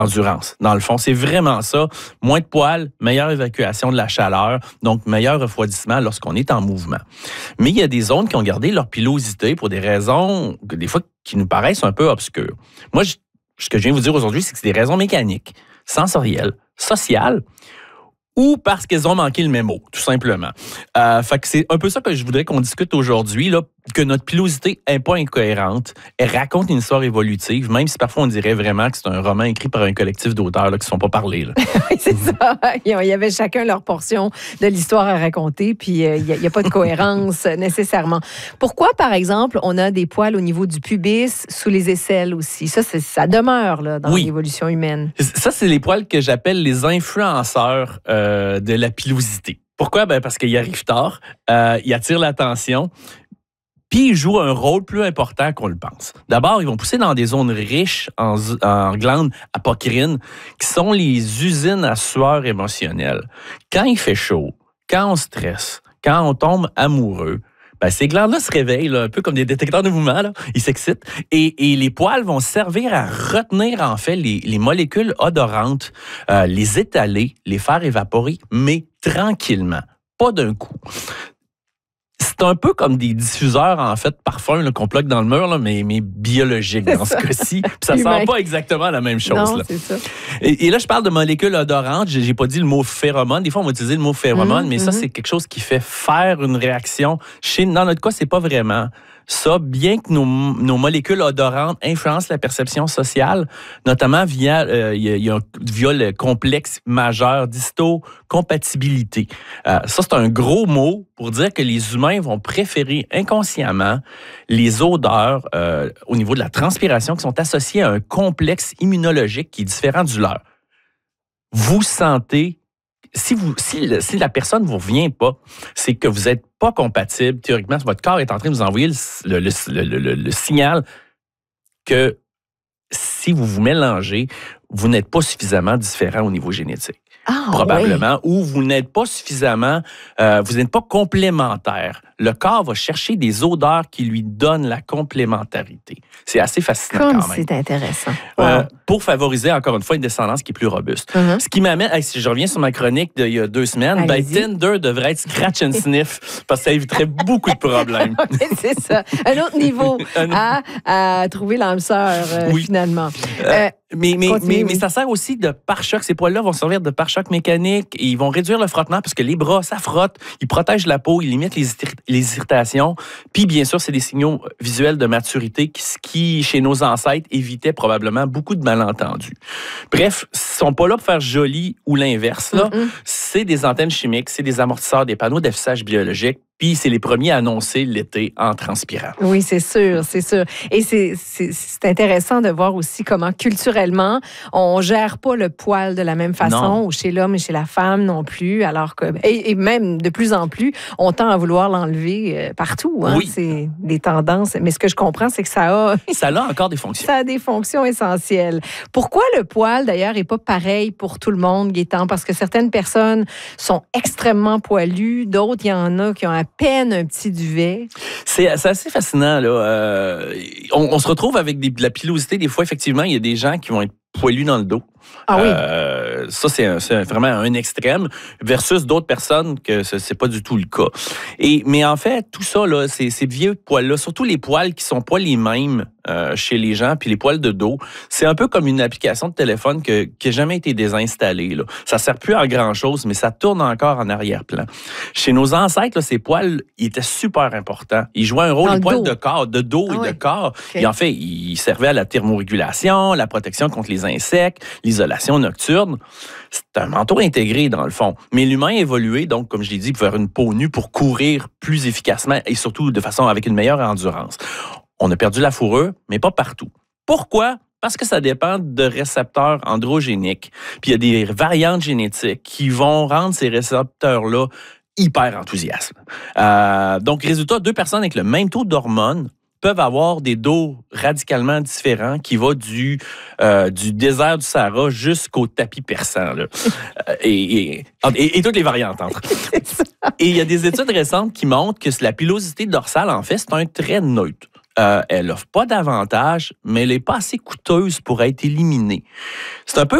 endurance. Dans le fond, c'est vraiment ça. Moins de poils, meilleure évacuation de la chaleur, donc meilleur refroidissement lorsqu'on est en mouvement. Mais il y a des zones qui ont gardé leur pilosité pour des raisons, des fois, qui nous paraissent un peu obscures. Moi, ce que je viens de vous dire aujourd'hui, c'est que c'est des raisons mécaniques, sensorielles, sociales, ou parce qu'elles ont manqué le mémo, tout simplement. Fait que c'est un peu ça que je voudrais qu'on discute aujourd'hui, là, que notre pilosité n'est pas incohérente. Elle raconte une histoire évolutive, même si parfois on dirait vraiment que c'est un roman écrit par un collectif d'auteurs là, qui ne sont pas parlés. Oui, c'est ça. Il y avait chacun leur portion de l'histoire à raconter, puis il n'y a pas de cohérence nécessairement. Pourquoi, par exemple, on a des poils au niveau du pubis, sous les aisselles aussi? Ça demeure là, dans l'évolution humaine. Ça, c'est les poils que j'appelle les influenceurs de la pilosité. Pourquoi? Parce qu'ils arrivent tard, ils attirent l'attention, puis ils jouent un rôle plus important qu'on le pense. D'abord, ils vont pousser dans des zones riches en glandes apocrines, qui sont les usines à sueur émotionnelle. Quand il fait chaud, quand on stresse, quand on tombe amoureux, ces glandes-là se réveillent, là, un peu comme des détecteurs de mouvement. Là. Ils s'excitent. Et les poils vont servir à retenir, en fait, les molécules odorantes, les étaler, les faire évaporer, mais tranquillement, pas d'un coup. C'est un peu comme des diffuseurs, en fait, parfums là, qu'on plug dans le mur, là, mais biologiques dans ce cas-ci. Puis ça ne sent pas exactement la même chose. Non, là. c'est ça. Et là, je parle de molécules odorantes. J'ai pas dit le mot phéromone. Des fois, on va utiliser le mot phéromone, mais ça, c'est quelque chose qui fait faire une réaction. Dans notre cas, c'est pas vraiment ça, bien que nos molécules odorantes influencent la perception sociale, notamment via le complexe majeur d'histocompatibilité. Ça, c'est un gros mot pour dire que les humains vont préférer inconsciemment les odeurs au niveau de la transpiration qui sont associées à un complexe immunologique qui est différent du leur. Vous sentez si la personne ne vous revient pas, c'est que vous n'êtes pas compatible. Théoriquement, votre corps est en train de vous envoyer le signal que si vous vous mélangez, vous n'êtes pas suffisamment différent au niveau génétique. Probablement, ou vous n'êtes pas suffisamment, vous n'êtes pas complémentaire. Le corps va chercher des odeurs qui lui donnent la complémentarité. C'est assez fascinant quand même. C'est intéressant. Pour favoriser, encore une fois, une descendance qui est plus robuste. Ce qui m'amène, si je reviens sur ma chronique d'il y a 2 semaines, Tinder devrait être scratch and sniff parce que ça éviterait beaucoup de problèmes. C'est ça. Un autre niveau à trouver l'âme sœur, finalement. Mais ça sert aussi de pare-choc. Ces poils-là vont servir de pare-choc mécanique et ils vont réduire le frottement parce que les bras, ça frotte. Ils protègent la peau, ils limitent les irritations. Puis, bien sûr, c'est des signaux visuels de maturité qui, chez nos ancêtres, évitaient probablement beaucoup de malentendus. Bref, ils ne sont pas là pour faire joli ou l'inverse. Là. C'est des antennes chimiques, c'est des amortisseurs, des panneaux d'affichage biologique. Puis, c'est les premiers à annoncer l'été en transpirant. Oui, c'est sûr, c'est sûr. Et c'est intéressant de voir aussi comment, culturellement, on ne gère pas le poil de la même façon, ou chez l'homme et chez la femme non plus, alors que, et même de plus en plus, on tend à vouloir l'enlever partout. Hein? Oui. C'est des tendances. Mais ce que je comprends, c'est que ça a encore des fonctions. Ça a des fonctions essentielles. Pourquoi le poil, d'ailleurs, n'est pas pareil pour tout le monde, Gaétan? Parce que certaines personnes sont extrêmement poilues, d'autres, il y en a qui ont à peine un petit duvet. C'est assez fascinant, là. On se retrouve avec de la pilosité. Des fois, effectivement, il y a des gens qui vont être poilus dans le dos. Ça, c'est vraiment un extrême versus d'autres personnes que c'est pas du tout le cas. Mais en fait, tout ça, là, ces vieux poils-là, surtout les poils qui sont pas les mêmes chez les gens, puis les poils de dos, c'est un peu comme une application de téléphone qui n'a jamais été désinstallée. Là. Ça sert plus à grand-chose, mais ça tourne encore en arrière-plan. Chez nos ancêtres, là, ces poils, ils étaient super importants. Ils jouaient un rôle, les poils de dos et de corps. Okay. Et en fait, ils servaient à la thermorégulation, la protection contre les insectes, l'isolation nocturne. C'est un manteau intégré, dans le fond. Mais l'humain a évolué, donc, comme je l'ai dit, pour faire une peau nue pour courir plus efficacement et surtout de façon avec une meilleure endurance. On a perdu la fourrure, mais pas partout. Pourquoi? Parce que ça dépend de récepteurs androgéniques. Puis il y a des variantes génétiques qui vont rendre ces récepteurs-là hyper enthousiastes. Donc, résultat, 2 personnes avec le même taux d'hormones peuvent avoir des dos radicalement différents qui va du désert du Sahara jusqu'au tapis persan. Là. et toutes les variantes entre. Et il y a des études récentes qui montrent que la pilosité dorsale, en fait, c'est un trait neutre. Elle n'offre pas d'avantages, mais elle n'est pas assez coûteuse pour être éliminée. C'est un peu